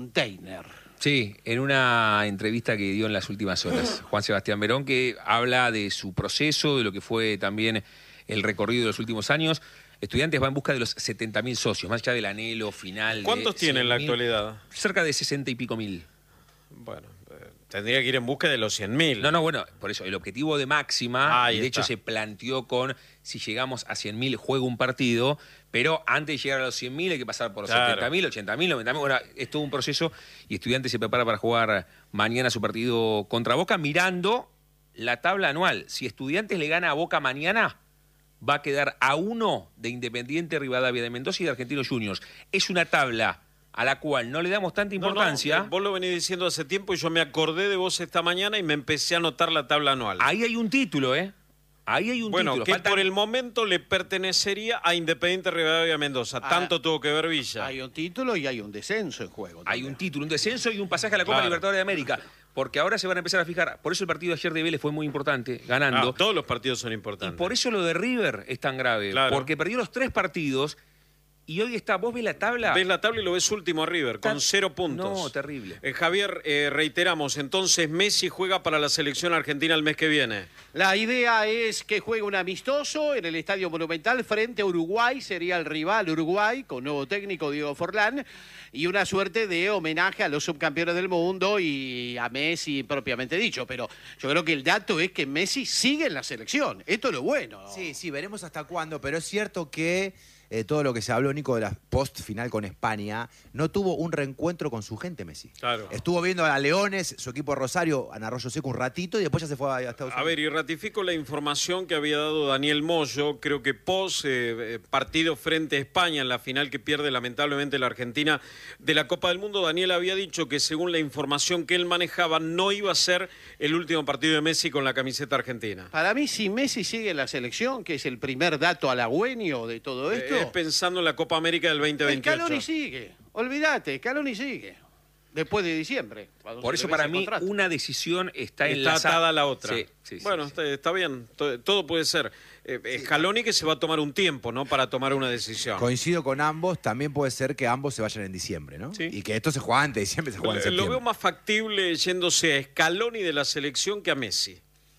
Container. Sí, en una entrevista que dio en las últimas horas, Juan Sebastián Verón, que habla de su proceso, de lo que fue también el recorrido de los últimos años. Estudiantes va en busca de los 70.000 socios, más allá del anhelo final. ¿Cuántos tiene en la actualidad? Cerca de 60 y pico mil. Bueno, tendría que ir en busca de los 100.000. No, bueno, por eso, el objetivo de máxima, y de hecho está. se planteó con, si llegamos a 100.000, juega un partido, pero antes de llegar a los 100.000 hay que pasar por los 70.000, 80.000, 90.000. Bueno, es todo un proceso y Estudiantes se prepara para jugar mañana su partido contra Boca, mirando la tabla anual. Si Estudiantes le gana a Boca mañana, va a quedar a 1 de Independiente, Rivadavia de Mendoza y de Argentinos Juniors. Es una tabla a la cual no le damos tanta importancia. No, vos lo venís diciendo hace tiempo y yo me acordé de vos esta mañana y me empecé a anotar la tabla anual. Ahí hay un título, ¿eh? Ahí hay un título. Bueno, que por el momento le pertenecería a Independiente Rivadavia de Mendoza. Tanto tuvo que ver Villa. Hay un título y hay un descenso en juego. Hay un título, un descenso y un pasaje a la Copa Libertadores de América. Porque ahora se van a empezar a fijar. Por eso el partido de ayer de Vélez fue muy importante, ganando. Todos los partidos son importantes. Y por eso lo de River es tan grave. Claro. Porque perdió los 3 partidos y hoy está. ¿Vos ves la tabla? Ves la tabla y lo ves último a River, con 0 puntos. No, terrible. Javier, reiteramos, entonces Messi juega para la selección argentina el mes que viene. La idea es que juegue un amistoso en el Estadio Monumental frente a Uruguay. Sería el rival Uruguay, con nuevo técnico Diego Forlán. Y una suerte de homenaje a los subcampeones del mundo y a Messi propiamente dicho. Pero yo creo que el dato es que Messi sigue en la selección. Esto es lo bueno. Sí, veremos hasta cuándo. Pero es cierto que todo lo que se habló, Nico, de la post-final con España, no tuvo un reencuentro con su gente, Messi. Claro. Estuvo viendo a Leones, su equipo de Rosario, en Arroyo Seco un ratito y después ya se fue a Estados Unidos. A ver, y ratifico la información que había dado Daniel Moyo. Creo que post partido frente a España en la final que pierde lamentablemente la Argentina de la Copa del Mundo, Daniel había dicho que según la información que él manejaba no iba a ser el último partido de Messi con la camiseta argentina. Para mí, si Messi sigue en la selección, que es el primer dato halagüeño de todo esto... pensando en la Copa América del 2028. Scaloni sigue, olvídate, Scaloni sigue. Después de diciembre. Por eso para mí una decisión está atada a la otra. Sí, bueno, sí. Está bien, todo puede ser. Scaloni que se va a tomar un tiempo, ¿no? Para tomar una decisión. Coincido con ambos, también puede ser que ambos se vayan en diciembre, ¿no? Sí. Y que esto se juega antes de diciembre, se juega en septiembre. Lo veo más factible yéndose a Scaloni de la selección que a Messi.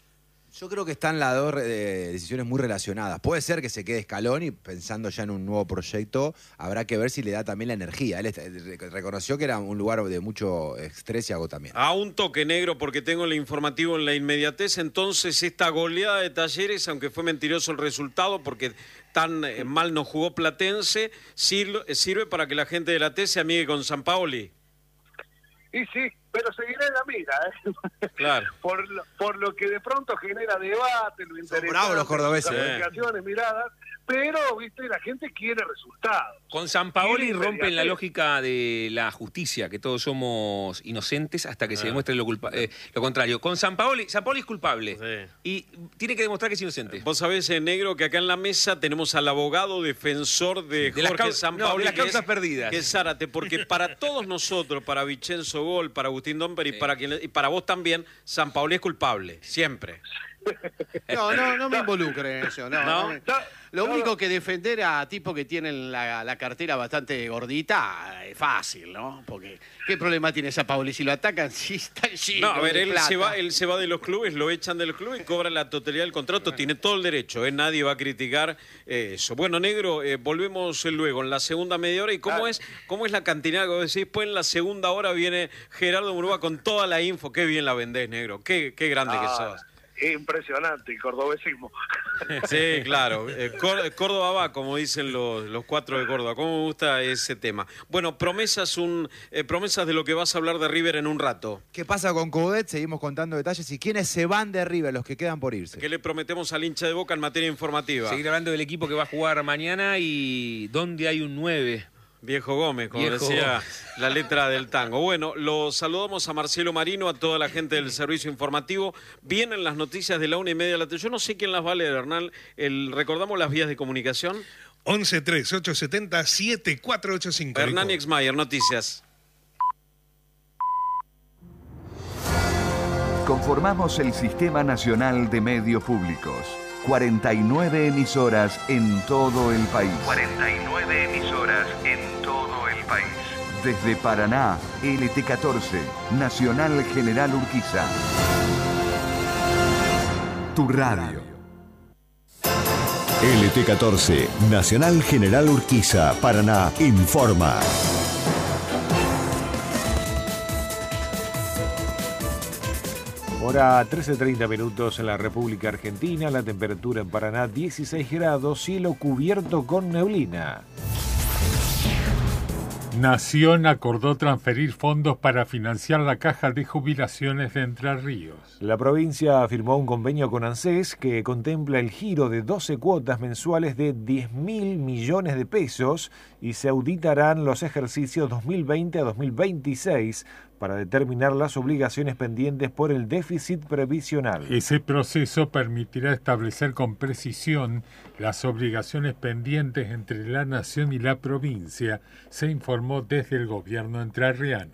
Yo creo que están las dos decisiones muy relacionadas. Puede ser que se quede Scaloni pensando ya en un nuevo proyecto. Habrá que ver si le da también la energía. Él reconoció que era un lugar de mucho estrés y agotamiento. A un toque negro, porque tengo el informativo en la inmediatez. Entonces, esta goleada de Talleres, aunque fue mentiroso el resultado, porque tan mal no jugó Platense, sirve para que la gente de la T se amigue con Sampaoli. Y sí, pero seguirá en la mira, ¿eh? Claro. Por lo que de pronto genera debate, lo interesante. Son bravos los cordobeses. Miradas, pero, viste, la gente quiere resultados. Con Sampaoli rompen la lógica de la justicia, que todos somos inocentes hasta que se demuestre lo contrario. Con Sampaoli es culpable y tiene que demostrar que es inocente. Vos sabés, negro, que acá en la mesa tenemos al abogado defensor de Jorge Sampaoli, de las causas perdidas. Que es Zárate, porque para todos nosotros, para Vicenzo Gol, para Agustín Domper y para vos también, Sampaoli es culpable, siempre. No me involucre en eso. Lo único que defender a tipos que tienen la cartera bastante gordita es fácil, ¿no? Porque ¿qué problema tiene Sampaoli? Si lo atacan, sí está lleno. No, a ver, de él plata. se va de los clubes, lo echan del club y cobra la totalidad del contrato. Tiene todo el derecho, nadie va a criticar eso. Bueno, negro, volvemos luego en la segunda media hora. ¿Y cómo es la cantina que vos decís? Pues en la segunda hora viene Gerardo Murúa con toda la info. Qué bien la vendés, negro. Qué grande que sos. Impresionante el cordobesismo. Sí, claro. Córdoba va, como dicen los 4 de Córdoba. ¿Cómo me gusta ese tema? Bueno, promesas de lo que vas a hablar de River en un rato. ¿Qué pasa con Coudet? Seguimos contando detalles. ¿Y quiénes se van de River, los que quedan por irse? ¿Qué le prometemos al hincha de Boca en materia informativa? Seguir hablando del equipo que va a jugar mañana y dónde hay un 9. Viejo Gómez, como decía la letra del tango. Bueno, lo saludamos a Marcelo Marino, a toda la gente del servicio informativo. Vienen las noticias de la 1:30 de la tarde. Yo no sé quién las va a leer, Hernán. ¿Recordamos las vías de comunicación? 11-3-870-7485. Hernán Exmayer, noticias. Conformamos el Sistema Nacional de Medios Públicos. 49 emisoras en todo el país. 49 emisoras en todo el país. Desde Paraná, LT14, Nacional General Urquiza. Tu radio. LT14, Nacional General Urquiza, Paraná, informa. Hora 13:30 minutos en la República Argentina, la temperatura en Paraná 16 grados, cielo cubierto con neblina. Nación acordó transferir fondos para financiar la caja de jubilaciones de Entre Ríos. La provincia firmó un convenio con ANSES que contempla el giro de 12 cuotas mensuales de 10.000 millones de pesos y se auditarán los ejercicios 2020 a 2026 para determinar las obligaciones pendientes por el déficit previsional. Ese proceso permitirá establecer con precisión las obligaciones pendientes entre la Nación y la provincia, se informó desde el gobierno entrerriano.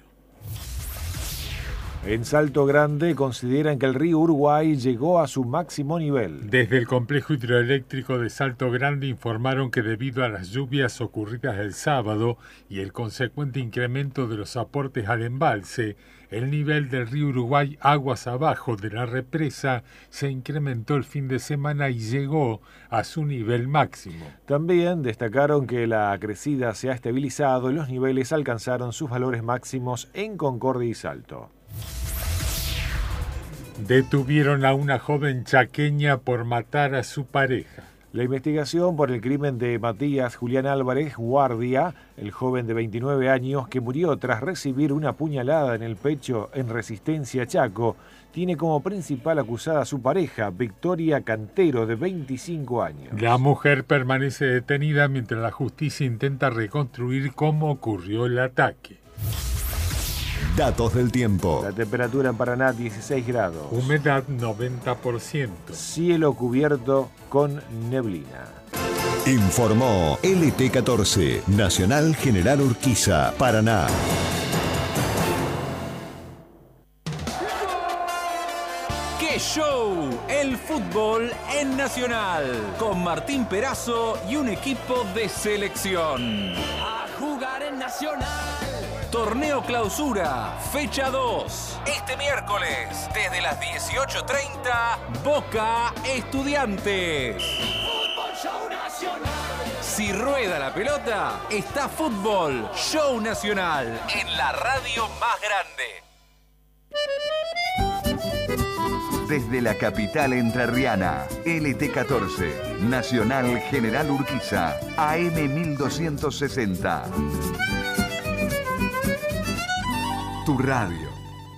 En Salto Grande consideran que el río Uruguay llegó a su máximo nivel. Desde el complejo hidroeléctrico de Salto Grande informaron que debido a las lluvias ocurridas el sábado y el consecuente incremento de los aportes al embalse, el nivel del río Uruguay aguas abajo de la represa se incrementó el fin de semana y llegó a su nivel máximo. También destacaron que la crecida se ha estabilizado y los niveles alcanzaron sus valores máximos en Concordia y Salto. Detuvieron a una joven chaqueña por matar a su pareja. La investigación por el crimen de Matías Julián Álvarez Guardia, el joven de 29 años que murió tras recibir una puñalada en el pecho en Resistencia, Chaco, tiene como principal acusada a su pareja, Victoria Cantero, de 25 años. La mujer permanece detenida mientras la justicia intenta reconstruir cómo ocurrió el ataque. Datos del tiempo. La temperatura en Paraná 16 grados. Humedad 90%. Cielo cubierto con neblina. Informó LT14, Nacional General Urquiza, Paraná. ¡Qué show! El fútbol en Nacional. Con Martín Perazo y un equipo de selección. A jugar en Nacional. Torneo Clausura, fecha 2. Este miércoles, desde las 18:30, Boca Estudiantes. Fútbol Show Nacional. Si rueda la pelota, está Fútbol Show Nacional en la radio más grande. Desde la capital entrerriana, LT14, Nacional General Urquiza, AM 1260. Tu radio.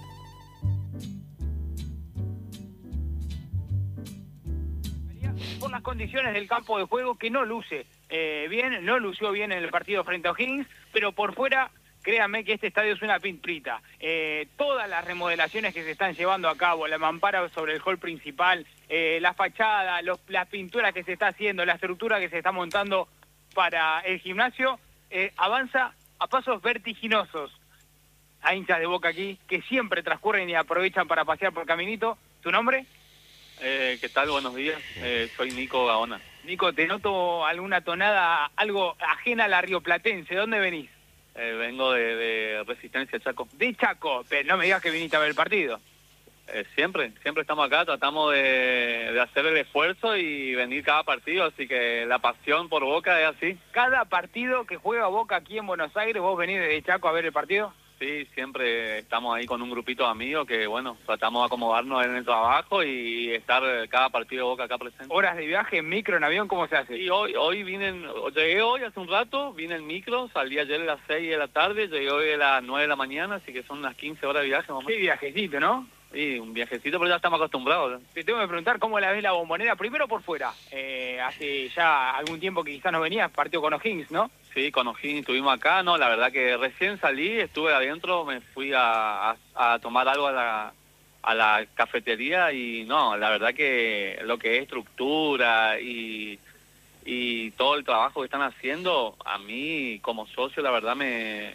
Por las condiciones del campo de juego que no luce bien, no lució bien en el partido frente a O'Higgins, pero por fuera, créanme que este estadio es una pinprita. Todas las remodelaciones que se están llevando a cabo, la mampara sobre el hall principal, la fachada, las pinturas que se está haciendo, la estructura que se está montando para el gimnasio, avanza a pasos vertiginosos. Hay hinchas de Boca aquí que siempre transcurren y aprovechan para pasear por Caminito. ¿Tu nombre? ¿Qué tal? Buenos días. Soy Nico Gaona. Nico, te noto alguna tonada, algo ajena a la rioplatense. ¿De dónde venís? Vengo de Resistencia Chaco. De Chaco, pero no me digas que viniste a ver el partido. Siempre estamos acá, tratamos de hacer el esfuerzo y venir cada partido, así que la pasión por Boca es así. ¿Cada partido que juega Boca aquí en Buenos Aires, vos venís desde Chaco a ver el partido? Sí, siempre estamos ahí con un grupito de amigos que, bueno, tratamos de acomodarnos en el trabajo y estar cada partido de Boca acá presente. ¿Horas de viaje en micro, en avión, cómo se hace? Sí, llegué hoy hace un rato, vine en micro, salí ayer a las 6 de la tarde, llegué hoy a las 9 de la mañana, así que son unas 15 horas de viaje. Qué viajecito, ¿no? Sí, un viajecito, pero ya estamos acostumbrados. Te tengo que preguntar cómo la ves la Bombonera, primero por fuera. Hace ya algún tiempo que quizás no venías, partió con O'Higgins, ¿no? Sí, con O'Higgins estuvimos acá, no, la verdad que recién salí, estuve adentro, me fui a tomar algo a la cafetería y no, la verdad que lo que es estructura y todo el trabajo que están haciendo, a mí como socio la verdad me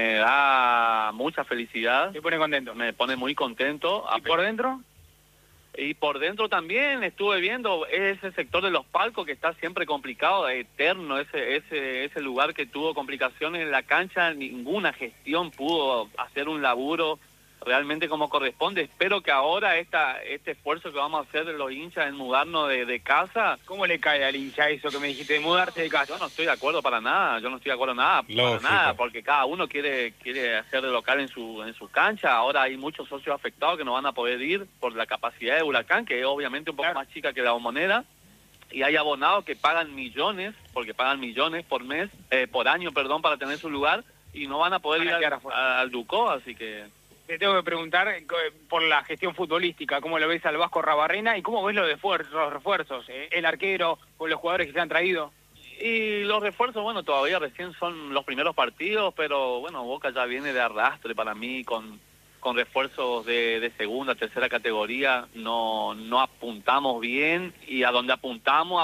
da mucha felicidad. ¿Te pone contento? Me pone muy contento. ¿Y por dentro? Y por dentro también estuve viendo ese sector de los palcos que está siempre complicado, eterno, ese lugar que tuvo complicaciones en la cancha, ninguna gestión pudo hacer un laburo realmente como corresponde. Espero que ahora este esfuerzo que vamos a hacer de los hinchas en mudarnos de casa... ¿Cómo le cae al hincha eso que me dijiste, de mudarse de casa? Yo no estoy de acuerdo para nada, para nada, porque cada uno quiere hacer de local en su cancha. Ahora hay muchos socios afectados que no van a poder ir por la capacidad de Huracán, que es obviamente un poco más chica que la Bombonera, y hay abonados que pagan millones por mes, por año, para tener su lugar, y no van a poder ir al Ducó, así que... Te tengo que preguntar por la gestión futbolística, ¿cómo lo ves al Vasco Rabarrena y cómo ves los refuerzos, el arquero o los jugadores que se han traído? Y los refuerzos, bueno, todavía recién son los primeros partidos, pero bueno, Boca ya viene de arrastre para mí con refuerzos de segunda, tercera categoría, no apuntamos bien, y a donde apuntamos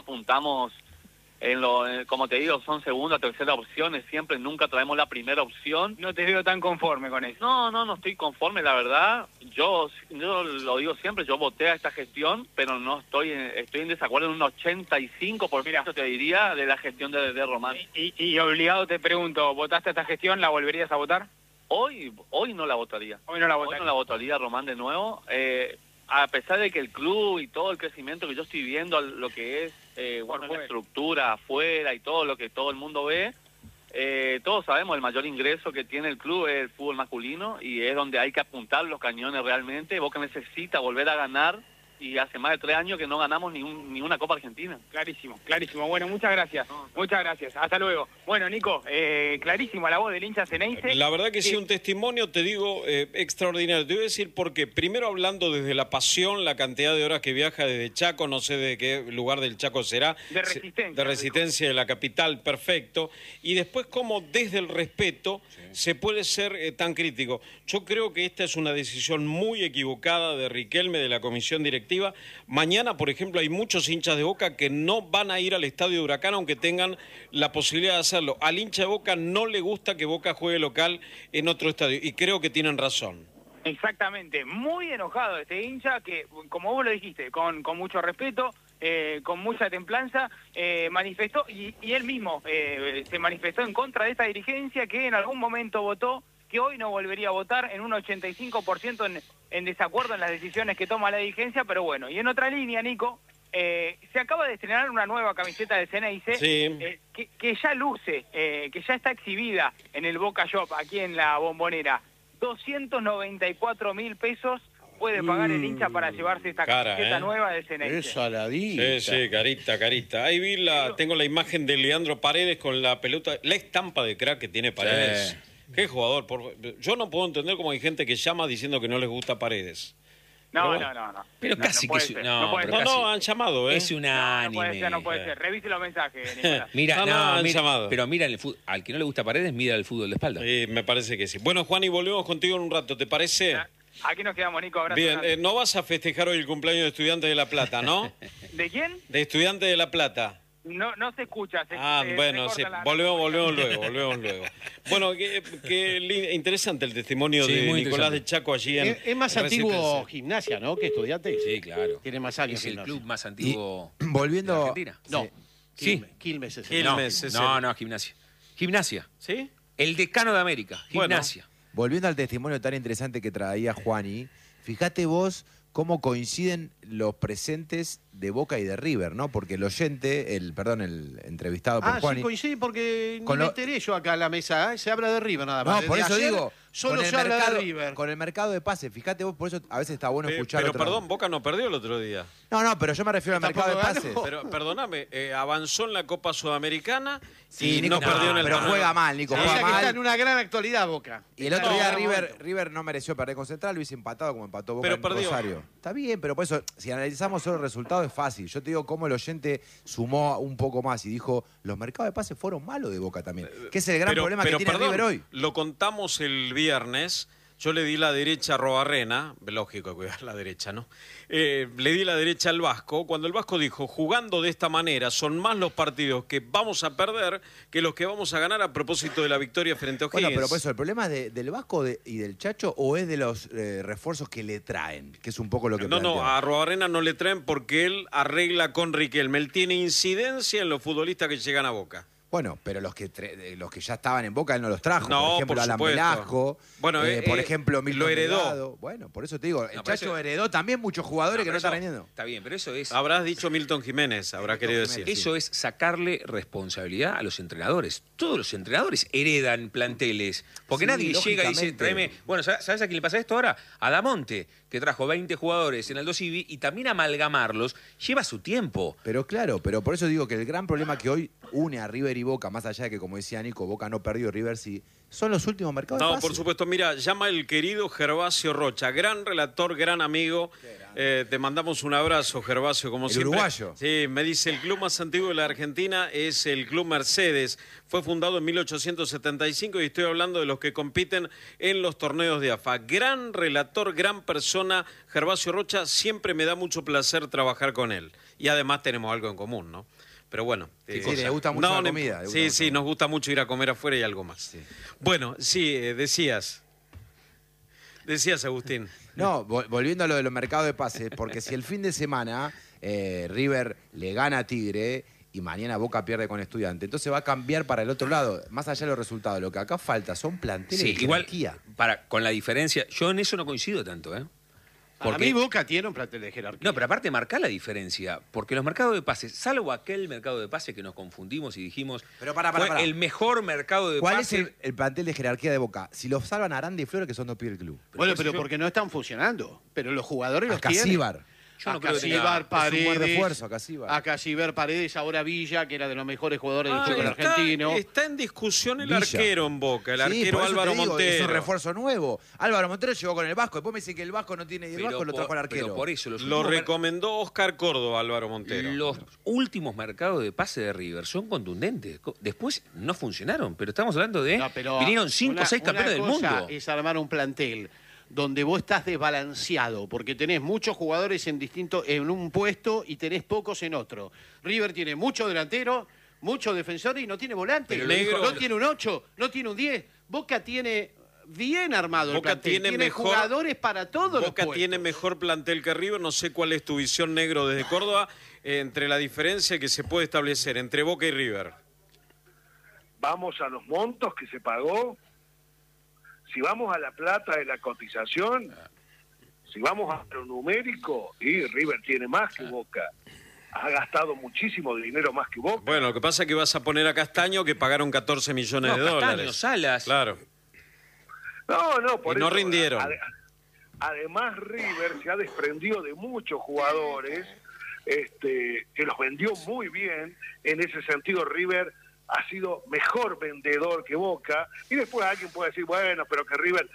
como te digo, son segunda, tercera opciones, siempre, nunca traemos la primera opción. No te veo tan conforme con eso. No estoy conforme, la verdad. Yo lo digo siempre, yo voté a esta gestión, pero no estoy en desacuerdo en un 85%, te diría, de la gestión de Román. Y obligado te pregunto, ¿votaste a esta gestión? ¿La volverías a votar? Hoy no la votaría. Hoy no la votaría, Román, de nuevo. A pesar de que el club y todo el crecimiento que yo estoy viendo, lo que es una estructura afuera y todo lo que todo el mundo ve, todos sabemos el mayor ingreso que tiene el club es el fútbol masculino, y es donde hay que apuntar los cañones realmente. Boca necesita volver a ganar, y hace más de 3 años que no ganamos ni una Copa Argentina. Clarísimo. Bueno, muchas gracias. Muchas gracias. Hasta luego. Bueno, Nico, clarísima la voz del hincha Ceneice. La verdad que sí, un testimonio, te digo, extraordinario. Te voy a decir por qué. Primero, hablando desde la pasión, la cantidad de horas que viaja desde Chaco, no sé de qué lugar del Chaco será. De Resistencia. De Resistencia, de la capital, perfecto. Y después, cómo desde el respeto se puede ser tan crítico. Yo creo que esta es una decisión muy equivocada de Riquelme, de la comisión directiva. Mañana, por ejemplo, hay muchos hinchas de Boca que no van a ir al estadio de Huracán, aunque tengan la posibilidad de hacerlo. Al hincha de Boca no le gusta que Boca juegue local en otro estadio, y creo que tienen razón. Exactamente, muy enojado este hincha que, como vos lo dijiste, con mucho respeto, con mucha templanza, manifestó, y él mismo se manifestó en contra de esta dirigencia que en algún momento votó, que hoy no volvería a votar, en un 85% en desacuerdo en las decisiones que toma la dirigencia. Pero bueno, y en otra línea, Nico, se acaba de estrenar una nueva camiseta de Ceneice, que ya luce, que ya está exhibida en el Boca Shop, aquí en la Bombonera. 294.000 pesos puede pagar el hincha para llevarse esta camiseta nueva de Ceneice. Es saladita. Sí, carita. Ahí tengo la imagen de Leandro Paredes con la pelota, la estampa de crack que tiene Paredes. Sí. Qué jugador. Yo no puedo entender cómo hay gente que llama diciendo que no les gusta Paredes. No. Pero casi que... No, han llamado, Es unánime. No puede ser. Revise los mensajes, Nicolás. Mira, pero mira, al que no le gusta Paredes, mira el fútbol de espalda. Me parece que sí. Bueno, Juan, y volvemos contigo en un rato, ¿te parece? Aquí nos quedamos, Nico. Abrazo. Bien, no vas a festejar hoy el cumpleaños de Estudiantes de La Plata, ¿no? ¿De quién? De Estudiantes de La Plata. No se escucha. Bueno, sí. Volvemos luego. Bueno, qué interesante el testimonio de Nicolás de Chaco allí en... Es más antiguo Gimnasia, ¿no? Que Estudiantes. Sí, claro. Tiene más años. Es el club más antiguo volviendo de Argentina. No. Sí. Quilmes es No, Gimnasia. Gimnasia. ¿Sí? El decano de América. Gimnasia. Bueno, volviendo al testimonio tan interesante que traía Juani, fíjate vos cómo coinciden los presentes de Boca y de River, ¿no? Porque el oyente, el entrevistado por Juani... sí, coincide porque me enteré yo acá en la mesa, se habla de River nada más. No, por eso digo, solo se habla de River. Con el mercado de pases, fíjate vos, por eso a veces está bueno escuchar Pero perdón, Boca no perdió el otro día. No, pero yo me refiero al mercado de pases. Pero perdóname, avanzó en la Copa Sudamericana y no perdió en el pero juega mal, Nico, juega mal. Está en una gran actualidad Boca. Y el otro día River no mereció perder con Central, lo hubiese empatado como empató Boca en Rosario. Está bien, pero por eso, si analizamos solo el resultado es fácil. Yo te digo cómo el oyente sumó un poco más y dijo, los mercados de pases fueron malos de Boca también. Que es el gran problema que tiene River hoy. Lo contamos el viernes. Yo le di la derecha a Robarrena, lógico cuidar la derecha, ¿no? Le di la derecha al Vasco, cuando el Vasco dijo, jugando de esta manera, son más los partidos que vamos a perder que los que vamos a ganar a propósito de la victoria frente a O'Higgins. Bueno, pero por eso, ¿el problema es del Vasco y del Chacho o es de los refuerzos que le traen? Que es un poco lo que No, plantea. a Robarrena no le traen porque él arregla con Riquelme. Él tiene incidencia en los futbolistas que llegan a Boca. Bueno, pero los que ya estaban en Boca él no los trajo. No, por ejemplo, por Alan supuesto. Velasco. Bueno, por ejemplo, Milton lo heredó. Delgado. Bueno, por eso te digo, el No, Chacho eso- heredó también muchos jugadores que no están rindiendo. Está bien, pero eso es... Habrás dicho Milton Jiménez, habrá querido decir. Eso es sacarle responsabilidad a los entrenadores. Todos los entrenadores heredan planteles. Porque Sí, nadie llega y dice, lógicamente. tráeme... Bueno, ¿sabes a quién le pasa esto ahora? A Damonte, que trajo 20 jugadores en Aldo Civi y también amalgamarlos lleva su tiempo. Pero claro, pero por eso digo que el gran problema que hoy une a River y Boca, más allá de que, como decía Nico, Boca no perdió, River sí, son los últimos mercados de No, pases. por supuesto. Mira, llama el querido Gervasio Rocha, gran relator, gran amigo. Te mandamos un abrazo, Gervasio, como El siempre. uruguayo. Sí, me dice, el club más antiguo de la Argentina es el Club Mercedes. Fue fundado en 1875 y estoy hablando de los que compiten en los torneos de AFA. Gran relator, gran persona, Gervasio Rocha. Siempre me da mucho placer trabajar con él. Y además tenemos algo en común, ¿no? Pero bueno. Sí, le gusta mucho la comida. Sí, nos gusta mucho ir a comer afuera y algo más. Sí. Bueno, sí, decías, Agustín. No, volviendo a lo de los mercados de pases, porque si el fin de semana River le gana a Tigre y mañana Boca pierde con Estudiante, entonces va a cambiar para el otro lado. Más allá de los resultados, lo que acá falta son planteles Sí, de igual, jerarquía. con la diferencia, yo en eso no coincido tanto, ¿eh? Para mí Boca tiene un plantel de jerarquía. No, pero aparte marca la diferencia, porque los mercados de pases, salvo aquel mercado de pases que nos confundimos y dijimos, Pero pará. fue el mejor mercado de ¿Cuál pases. es el plantel de jerarquía de Boca? Si los salvan Aranda y Flores, que son dos pibes del club. Bueno, pero porque no están funcionando. Pero los jugadores los tienen. Casíbar. Yo no a creo que tenga- Casíbar, Es un buen Paredes, refuerzo, a Casíbar. a Casíbar, Paredes, ahora Villa, que era de los mejores jugadores del fútbol está, argentino. está en discusión el Villa. arquero en Boca, el Sí, arquero por eso Álvaro te digo, Montero. Es un refuerzo nuevo. Álvaro Montero llegó con el Vasco. Después me dicen que el Vasco no tiene. Y el Pero Vasco lo trajo al arquero. pero por eso, Lo recomendó Oscar Córdoba, Álvaro Montero. los últimos mercados de pase de River son contundentes. Después no funcionaron, pero estamos hablando de... No, pero vinieron 5 o 6 campeones del una cosa mundo. es armar un plantel donde vos estás desbalanceado, porque tenés muchos jugadores en un puesto y tenés pocos en otro. River tiene mucho delantero, mucho defensor y no tiene volante. Pero Negro- no tiene un 8, no tiene un 10. Boca tiene bien armado el Boca plantel. tiene mejor- jugadores para todos los Boca puestos. tiene mejor plantel que River. No sé cuál es tu visión, Negro, desde Córdoba, entre la diferencia que se puede establecer entre Boca y River. Vamos a los montos que se pagó. Si vamos a la plata de la cotización, si vamos a lo numérico, y River tiene más que Boca. Ha gastado muchísimo dinero más que Boca. Bueno, lo que pasa es que vas a poner a Castaño, que pagaron 14 millones de Castaño, dólares. Salas. Claro. No, por Y no eso, rindieron. Además, River se ha desprendido de muchos jugadores que los vendió muy bien. En ese sentido, River ha sido mejor vendedor que Boca. Y después alguien puede decir, bueno, pero que River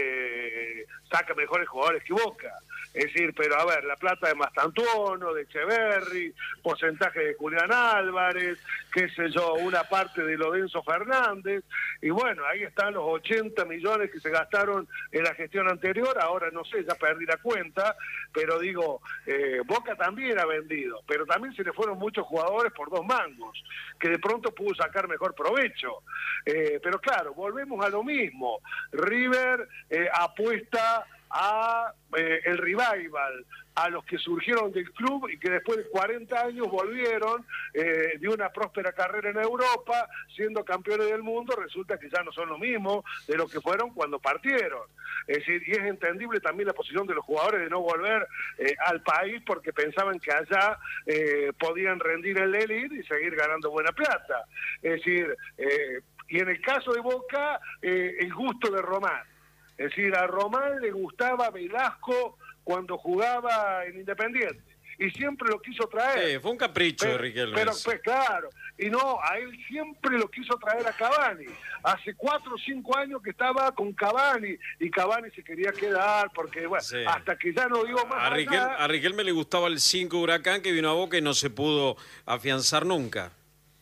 saca mejores jugadores que Boca. Es decir, pero a ver, la plata de Mastantuono, de Echeverri, porcentaje de Julián Álvarez, qué sé yo, una parte de Lorenzo Fernández. Y bueno, ahí están los 80 millones que se gastaron en la gestión anterior. Ahora no sé, ya perdí la cuenta, pero digo, Boca también ha vendido, pero también se le fueron muchos jugadores por 2 mangos, que de pronto pudo sacar mejor provecho. Pero claro, volvemos a lo mismo. River apuesta a el revival, a los que surgieron del club y que después de 40 años volvieron de una próspera carrera en Europa, siendo campeones del mundo. Resulta que ya no son lo mismo de lo que fueron cuando partieron. Es decir, y es entendible también la posición de los jugadores de no volver al país porque pensaban que allá podían rendir el elite y seguir ganando buena plata. Es decir, y en el caso de Boca, el gusto de Román. Es decir, a Román le gustaba Velasco cuando jugaba en Independiente. Y siempre lo quiso traer. Sí, fue un capricho de Riquelme. Pero pues claro, y no, a él siempre lo quiso traer a Cavani. Hace 4 o 5 años que estaba con Cavani y Cavani se quería quedar porque, bueno, Sí. hasta que ya no dio más allá. A Riquelme le gustaba el 5 Huracán que vino a Boca y no se pudo afianzar nunca.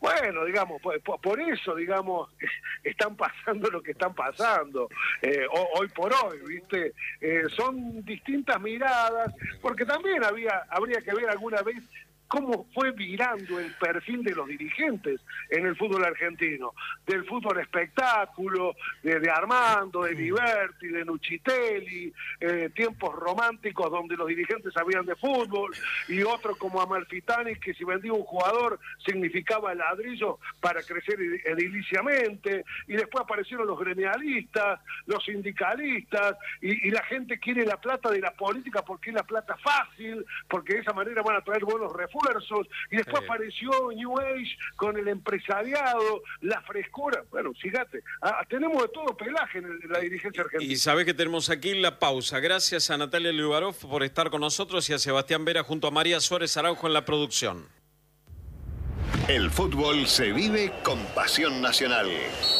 Bueno, digamos, por eso, digamos, están pasando lo que están pasando hoy por hoy, ¿viste? Son distintas miradas, porque también habría que ver alguna vez cómo fue virando el perfil de los dirigentes en el fútbol argentino, del fútbol espectáculo, de Armando, de Liberti, de Nucitelli, tiempos románticos donde los dirigentes sabían de fútbol, y otros como Amalfitani, que si vendía un jugador significaba ladrillo para crecer ediliciamente, y después aparecieron los gremialistas, los sindicalistas, y la gente quiere la plata de la política porque es la plata fácil, porque de esa manera van a traer buenos refuerzos, y después apareció New Age con el empresariado, la frescura. Bueno, fíjate, tenemos de todo pelaje en la dirigencia argentina. Y sabés que tenemos aquí la pausa. Gracias a Natalia Liubarov por estar con nosotros y a Sebastián Vera junto a María Suárez Araujo en la producción. El fútbol se vive con pasión nacional.